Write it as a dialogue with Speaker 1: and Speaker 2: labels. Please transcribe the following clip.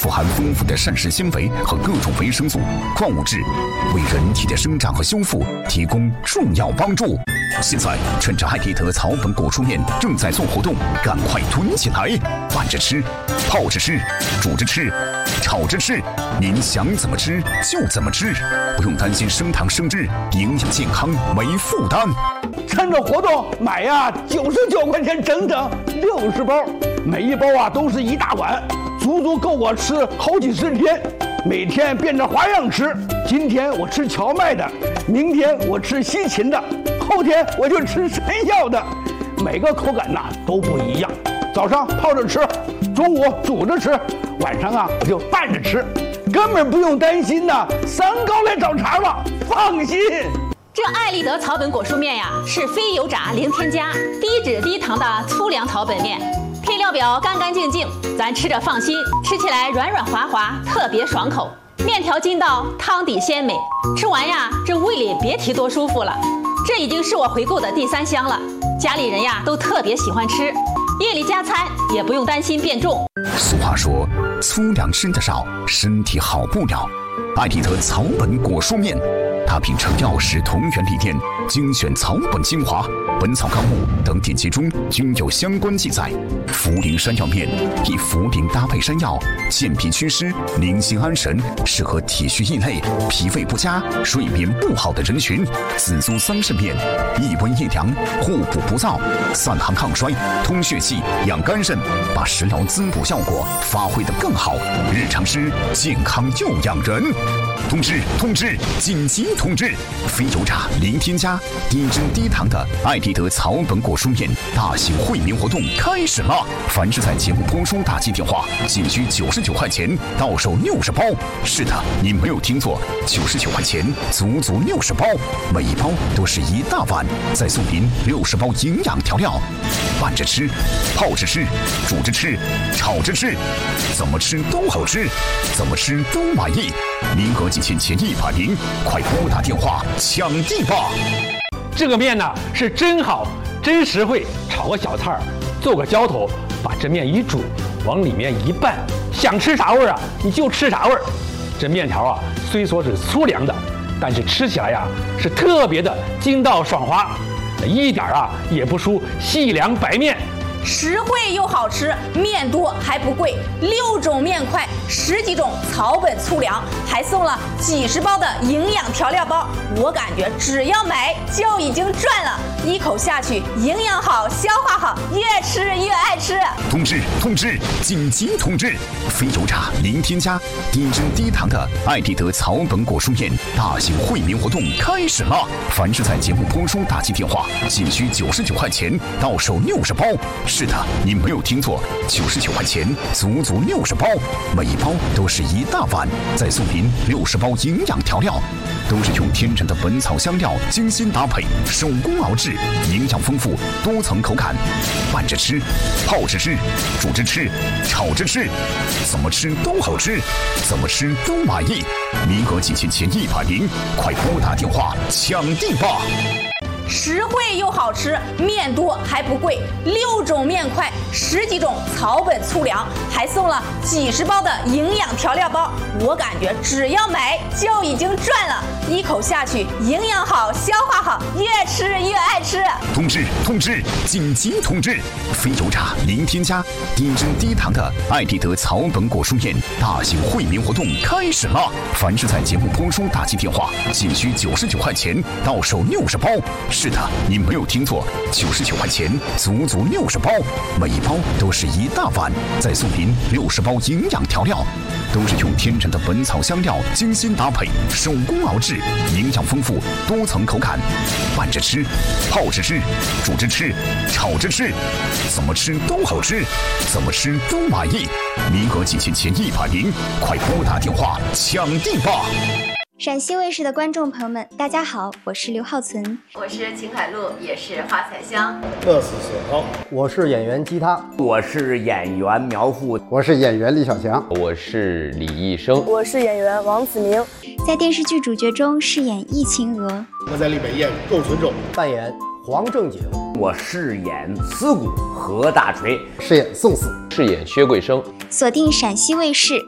Speaker 1: 富含丰富的膳食纤维和各种维生素、矿物质，为人体的生长和修复提供重要帮助。现在趁着艾迪德草本果蔬面正在做活动，赶快囤起来，拌着吃，泡着吃，煮着吃，炒着吃，您想怎么吃就怎么吃，不用担心升糖升脂，营养健康没负担。
Speaker 2: 趁着活动买呀，99块钱整整60包，每一包啊都是一大碗，足足够我吃好几十天。每天变着花样吃，今天我吃荞麦的，明天我吃西芹的，后天我就吃山药的，每个口感都不一样。早上泡着吃，中午煮着吃，晚上我就拌着吃，根本不用担心三高来找茬了，放心。
Speaker 3: 这艾丽德草本果蔬面呀，是非油炸、零添加、低脂低糖的粗粮草本面，配料表干干净净，咱吃着放心，吃起来软软滑滑，特别爽口。面条筋道，汤底鲜美，吃完呀，这胃里别提多舒服了。这已经是我回购的第3箱了，家里人呀都特别喜欢吃，夜里加餐也不用担心变重。
Speaker 1: 俗话说，粗粮吃得少，身体好不了。艾迪德草本果蔬面，它秉承药食同源理念，精选草本精华，《本草纲目》等典籍中均有相关记载。茯苓山药面以茯苓搭配山药，健脾祛湿，宁心安神，适合体虚易累、脾胃不佳、睡眠不好的人群。紫苏桑葚面益温益凉，护补不燥，散寒抗衰，通血气，养肝肾，把食疗滋补效果发挥得更好。日常吃，健康又养人。通知！紧急通知！非油炸、零添加、低脂低糖的艾迪德草本果蔬面大型惠民活动开始了！凡是在节目播出打进电话，仅需99块钱，到手60包。是的，你没有听错，99块钱，足足60包，每一包都是一大碗，再送您60包营养调料，拌着吃，泡着吃，煮着吃，炒着吃，怎么吃都好吃，怎么吃都满意。名额仅限前100名，快拨打电话抢地吧！
Speaker 2: 这个面是真好，真实惠，炒个小菜儿，做个浇头，把这面一煮，往里面一拌，想吃啥味儿你就吃啥味儿。这面条虽说是粗粮的，但是吃起来是特别的筋道爽滑，一点也不输细粮白面。
Speaker 4: 实惠又好吃，面多还不贵，6种面块，10几种草本粗粮，还送了几十包的营养调料包。我感觉只要买就已经赚了，一口下去，营养好，消化好，越吃越爱吃。
Speaker 1: 通知！紧急通知！非油炸、零添加、低脂低糖的艾迪德草本果蔬面大型惠民活动开始了！凡是在节目播出打进电话，仅需99块钱，到手60包。是的，你没有听错，99块钱，足足60包，每一包都是一大碗，再送您60包营养调料，都是用天然的本草香料精心搭配，手工熬制，营养丰富，多层口感，拌着吃，泡着吃，煮着吃，炒着吃，怎么吃都好吃，怎么吃都满意。名额仅限前100名，快拨打电话抢地吧！
Speaker 4: 实惠又好吃，面多还不贵，6种面块，10几种草本粗粮，还送了几十包的营养调料包。我感觉只要买就已经赚了，一口下去，营养好，消化好，越吃越爱吃。
Speaker 1: 通知！紧急通知！非油炸、零添加、低脂低糖的艾迪德草本果蔬面大型惠民活动开始了！凡是在节目播出打进电话，仅需99块钱，到手60包。是的，你没有听错，99块钱，足足60包，每一包都是一大碗，再送您60包营养调料，都是用天然的本草香料精心搭配，手工熬制，营养丰富，多层口感，拌着吃，泡着吃，煮着吃，炒着吃，怎么吃都好吃，怎么吃都满意。名额仅限前100名，快拨打电话抢地吧！
Speaker 5: 陕西卫视的观众朋友们，大家好，我是刘浩存，
Speaker 6: 我是秦海璐，也是花彩香，
Speaker 7: 我是沈涛，
Speaker 8: 我是演员吉他，
Speaker 9: 我是演员苗阜，
Speaker 10: 我是演员李小强，
Speaker 11: 我是李义生，
Speaker 12: 我是演员王子明，
Speaker 5: 在电视剧主角中饰演易晴娥，
Speaker 7: 我在里面演窦存周，
Speaker 8: 扮演黄正景，
Speaker 9: 我饰演思古何大锤，
Speaker 10: 饰演宋四，
Speaker 11: 饰演薛桂生。
Speaker 5: 锁定陕西卫视。